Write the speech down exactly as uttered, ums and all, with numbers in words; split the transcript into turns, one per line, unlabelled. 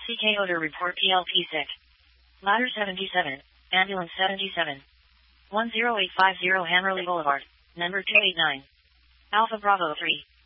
C K odor report P L P sick. Ladder seventy-seven, ambulance seventy-seven. one zero eight five zero Hammerley Boulevard, number two eight nine. Alpha Bravo three.